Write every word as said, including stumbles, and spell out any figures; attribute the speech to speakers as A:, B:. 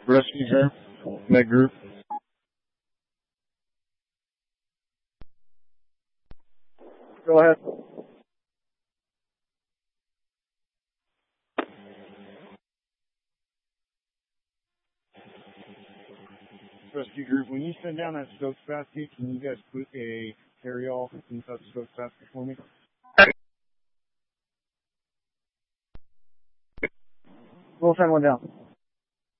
A: Rescue here. Med group. Go ahead. Rescue group, when you send down that Stokes basket, can you guys put a carry-all inside the Stokes basket for me? We'll send one down.